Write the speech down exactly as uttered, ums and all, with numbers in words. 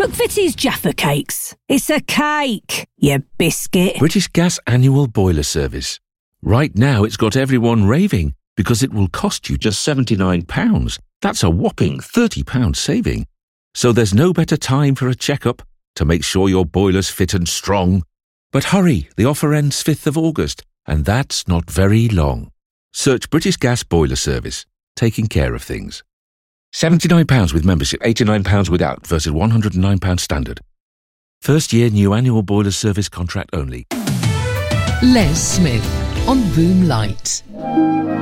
McVitie's Jaffa Cakes. It's a cake, you biscuit. British Gas Annual Boiler Service. Right now it's got everyone raving because it will cost you just seventy-nine pounds. That's a whopping thirty pounds saving. So there's no better time for a checkup to make sure your boiler's fit and strong. But hurry, the offer ends fifth of August, and that's not very long. Search British Gas Boiler Service, taking care of things. seventy-nine pounds with membership, eighty-nine pounds without versus one hundred and nine pounds standard. First year new annual boiler service contract only. Les Smith on Boom Light.